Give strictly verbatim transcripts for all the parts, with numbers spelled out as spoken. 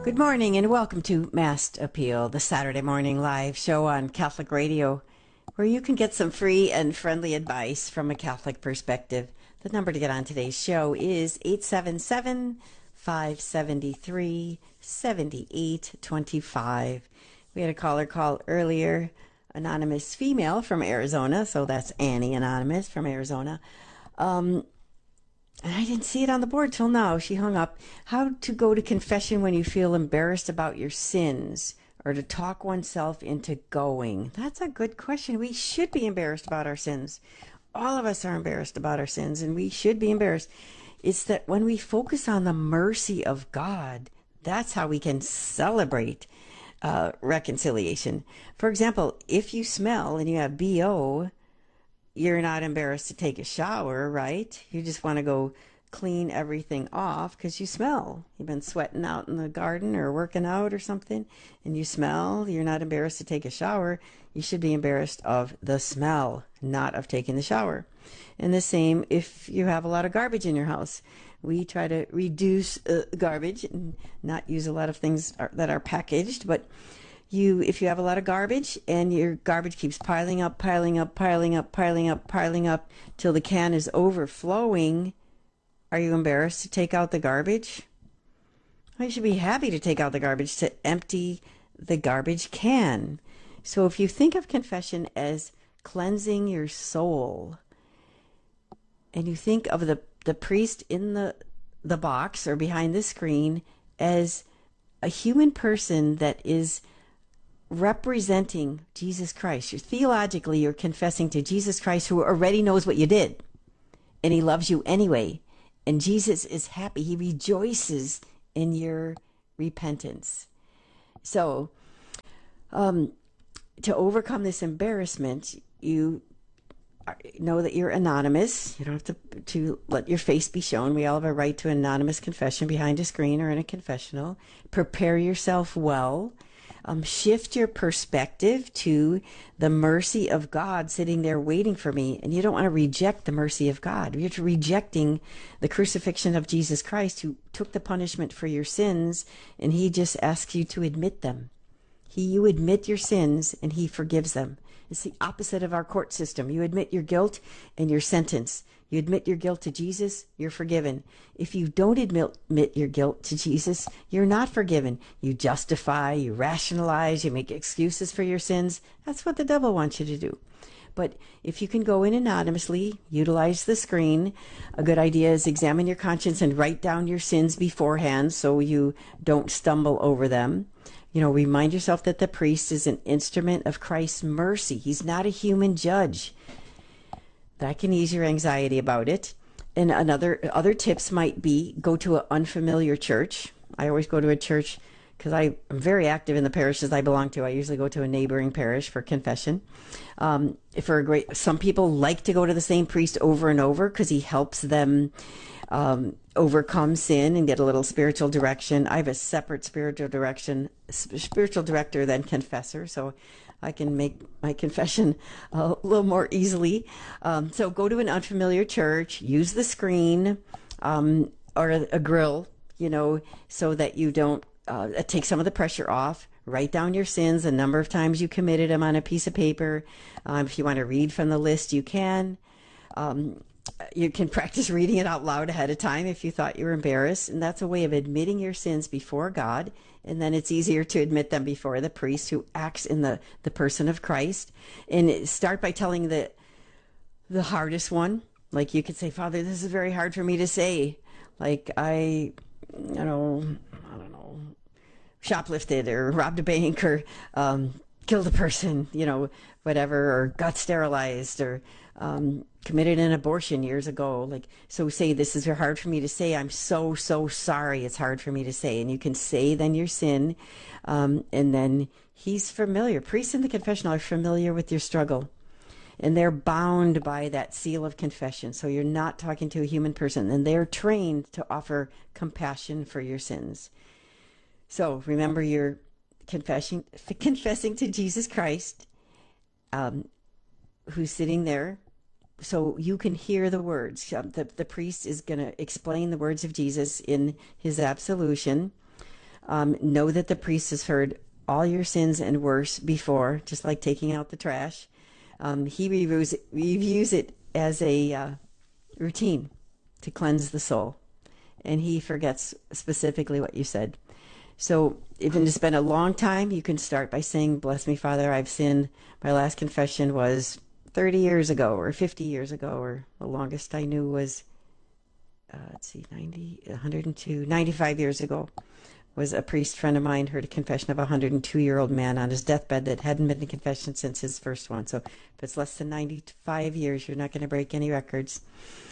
Good morning and welcome to Mast Appeal, the Saturday morning live show on Catholic Radio, where you can get some free and friendly advice from a Catholic perspective. The number to get on today's show is eight seven seven, five seven three, seven eight two five. We had a caller call earlier, anonymous female from Arizona, so that's Annie Anonymous from Arizona. Um, And I didn't see it on the board till now. She hung up. How to go to confession when you feel embarrassed about your sins, or to talk oneself into going. That's a good question. We should be embarrassed about our sins. All of us are embarrassed about our sins, and we should be embarrassed. It's that when we focus on the mercy of God, that's how we can celebrate uh, reconciliation. For example, if you smell and you have B O, you're not embarrassed to take a shower, right? You just want to go clean everything off because you smell. You've been sweating out in the garden or working out or something, and you smell. You're not embarrassed to take a shower. You should be embarrassed of the smell, not of taking the shower. And the same if you have a lot of garbage in your house. We try to reduce uh, garbage and not use a lot of things are, that are packaged, but You, if you have a lot of garbage and your garbage keeps piling up, piling up, piling up, piling up, piling up till the can is overflowing, are you embarrassed to take out the garbage? Well, you should be happy to take out the garbage, to empty the garbage can. So if you think of confession as cleansing your soul, and you think of the, the priest in the, the box or behind the screen as a human person that is representing Jesus Christ. You're theologically, you're confessing to Jesus Christ, who already knows what you did, and he loves you anyway. And Jesus is happy. He rejoices in your repentance. So, um, to overcome this embarrassment, you know that you're anonymous. You don't have to, to let your face be shown. We all have a right to anonymous confession behind a screen or in a confessional. Prepare yourself well. Um, shift your perspective to the mercy of God sitting there waiting for me. And you don't want to reject the mercy of God. You're rejecting the crucifixion of Jesus Christ, who took the punishment for your sins, and he just asks you to admit them. He, you admit your sins, and he forgives them. It's the opposite of our court system. You admit your guilt, and you're sentenced. You admit your guilt to Jesus, you're forgiven. If you don't admit, admit your guilt to Jesus, you're not forgiven. You justify, you rationalize, you make excuses for your sins. That's what the devil wants you to do. But if you can go in anonymously, utilize the screen. A good idea is examine your conscience and write down your sins beforehand so you don't stumble over them. You know, remind yourself that the priest is an instrument of Christ's mercy. He's not a human judge. That can ease your anxiety about it. And another other tips might be go to an unfamiliar church. I always go to a church because I'm very active in the parishes I belong to. I usually go to a neighboring parish for confession. Um, for a great, some people like to go to the same priest over and over because he helps them um, overcome sin and get a little spiritual direction. I have a separate spiritual direction, spiritual director than confessor, so I can make my confession a little more easily. Um, so go to an unfamiliar church, use the screen um, or a, a grill, you know, so that you don't uh, take some of the pressure off. Write down your sins, the number of times you committed them on a piece of paper. Um, if you want to read from the list, you can. Um, you can practice reading it out loud ahead of time if you thought you were embarrassed. And that's a way of admitting your sins before God. And then it's easier to admit them before the priest who acts in the, the person of Christ. And start by telling the, the hardest one. Like you could say, Father, this is very hard for me to say. Like I, you know, I don't know, shoplifted or robbed a bank or um, killed a person, you know, whatever, or got sterilized or um, committed an abortion years ago. Like, so say, this is hard for me to say. I'm so, so sorry. It's hard for me to say. And you can say then your sin. Um, and then he's familiar. Priests in the confessional are familiar with your struggle. And they're bound by that seal of confession. So you're not talking to a human person. And they're trained to offer compassion for your sins. So remember, you're confessing, confessing to Jesus Christ, um, who's sitting there, so you can hear the words. Um, the, the priest is going to explain the words of Jesus in his absolution. Um, know that the priest has heard all your sins and worse before, just like taking out the trash. Um, he reviews it, reviews it as a uh, routine to cleanse the soul. And he forgets specifically what you said. So even it's been a long time, you can start by saying, "Bless me, Father, I've sinned. My last confession was thirty years ago or fifty years ago," or the longest I knew was, uh, let's see, ninety, one hundred two, ninety-five years ago. Was a priest friend of mine heard a confession of a one hundred two-year-old man on his deathbed that hadn't been to confession since his first one. So if it's less than ninety-five years, you're not going to break any records.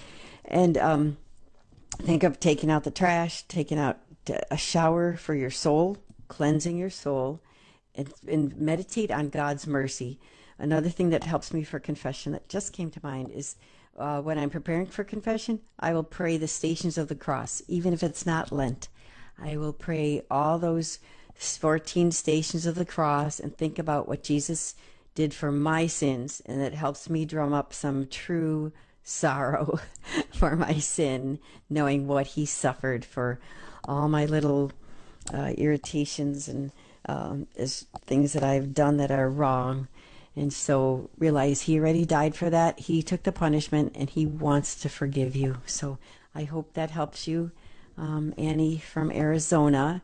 And um, think of taking out the trash, taking out a shower for your soul, cleansing your soul, and, and meditate on God's mercy. Another thing that helps me for confession that just came to mind is uh, when I'm preparing for confession, I will pray the Stations of the Cross, even if it's not Lent. I will pray all those fourteen Stations of the Cross and think about what Jesus did for my sins, and it helps me drum up some true sorrow for my sin, knowing what he suffered for all my little uh, irritations and um, is things that I've done that are wrong. And so realize he already died for that. He took the punishment and he wants to forgive you. So I hope that helps you, um, Annie from Arizona,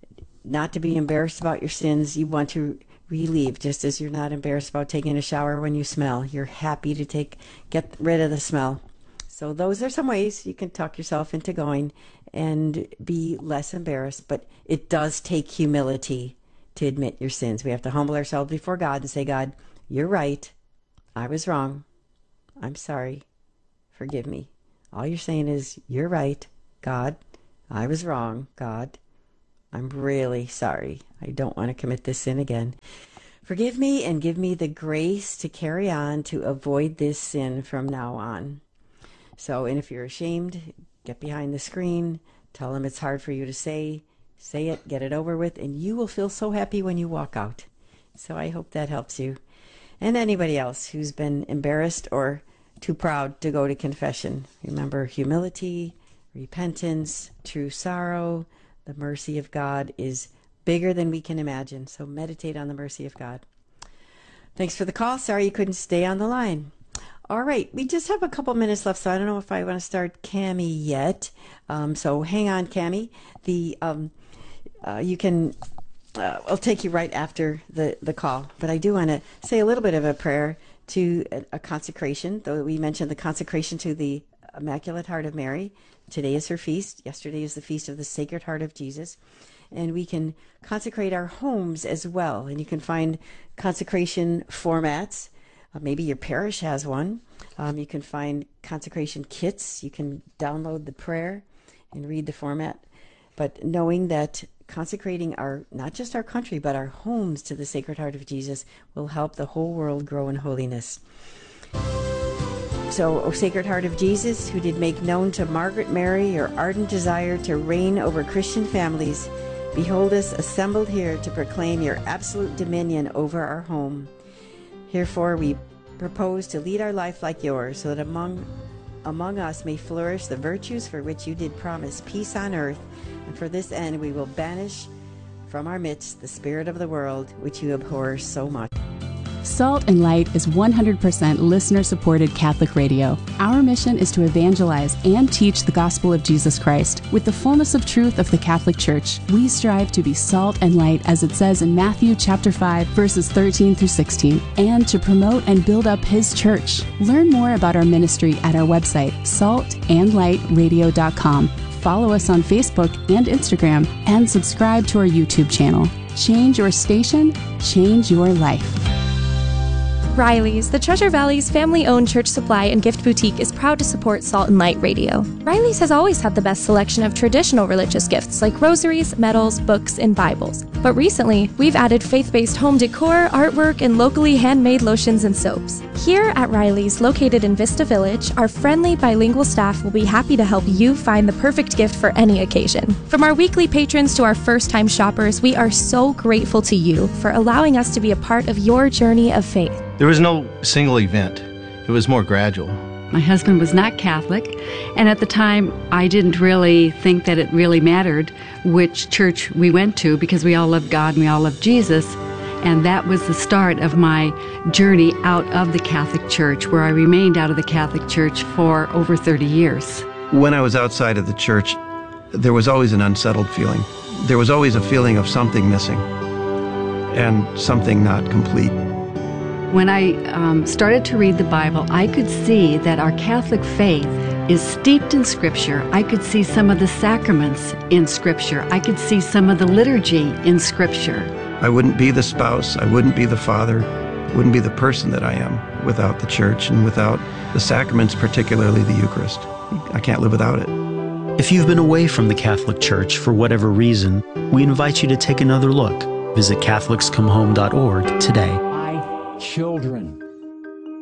not to be embarrassed about your sins. You want to relieve, just as you're not embarrassed about taking a shower when you smell. You're happy to take get rid of the smell. So those are some ways you can talk yourself into going and be less embarrassed. But it does take humility to admit your sins. We have to humble ourselves before God and say, "God, you're right. I was wrong. I'm sorry. Forgive me." All you're saying is, "You're right, God. I was wrong, God. I'm really sorry. I don't want to commit this sin again. Forgive me and give me the grace to carry on to avoid this sin from now on." So, and if you're ashamed, get behind the screen, tell them it's hard for you to say, say it, get it over with, and you will feel so happy when you walk out. So I hope that helps you. And anybody else who's been embarrassed or too proud to go to confession. Remember, humility, repentance, true sorrow, the mercy of God is bigger than we can imagine. So meditate on the mercy of God. Thanks for the call. Sorry you couldn't stay on the line. All right, we just have a couple minutes left, so I don't know if I want to start Cammie yet. Um, so hang on, Cammie. The um, uh, you can. Uh, I'll take you right after the the call, but I do want to say a little bit of a prayer to a, a consecration. Though we mentioned the consecration to the Immaculate Heart of Mary. Today is her feast. Yesterday is the feast of the Sacred Heart of Jesus. And we can consecrate our homes as well. And you can find consecration formats. Uh, maybe your parish has one. Um, you can find consecration kits. You can download the prayer and read the format. But knowing that consecrating our, not just our country, but our homes to the Sacred Heart of Jesus will help the whole world grow in holiness. So, O Sacred Heart of Jesus, who did make known to Margaret Mary your ardent desire to reign over Christian families, behold us assembled here to proclaim your absolute dominion over our home. Herefore, we propose to lead our life like yours, so that among among us may flourish the virtues for which you did promise peace on earth, and for this end we will banish from our midst the spirit of the world, which you abhor so much. Salt and Light is one hundred percent listener-supported Catholic radio. Our mission is to evangelize and teach the gospel of Jesus Christ. With the fullness of truth of the Catholic Church, we strive to be salt and light, as it says in Matthew chapter five, verses thirteen through sixteen, and to promote and build up His church. Learn more about our ministry at our website, salt and light radio dot com. Follow us on Facebook and Instagram, and subscribe to our YouTube channel. Change your station, change your life. Riley's, the Treasure Valley's family-owned church supply and gift boutique, is proud to support Salt and Light Radio. Riley's has always had the best selection of traditional religious gifts like rosaries, medals, books, and Bibles. But recently, we've added faith-based home decor, artwork, and locally handmade lotions and soaps. Here at Riley's, located in Vista Village, our friendly bilingual staff will be happy to help you find the perfect gift for any occasion. From our weekly patrons to our first-time shoppers, we are so grateful to you for allowing us to be a part of your journey of faith. There was no single event. It was more gradual. My husband was not Catholic, and at the time, I didn't really think that it really mattered which church we went to because we all loved God and we all loved Jesus. And that was the start of my journey out of the Catholic Church, where I remained out of the Catholic Church for over thirty years. When I was outside of the church, there was always an unsettled feeling. There was always a feeling of something missing and something not complete. When I um, started to read the Bible, I could see that our Catholic faith is steeped in Scripture. I could see some of the sacraments in Scripture. I could see some of the liturgy in Scripture. I wouldn't be the spouse, I wouldn't be the father, wouldn't be the person that I am without the church and without the sacraments, particularly the Eucharist. I can't live without it. If you've been away from the Catholic Church for whatever reason, we invite you to take another look. Visit Catholics Come Home dot org today. Children,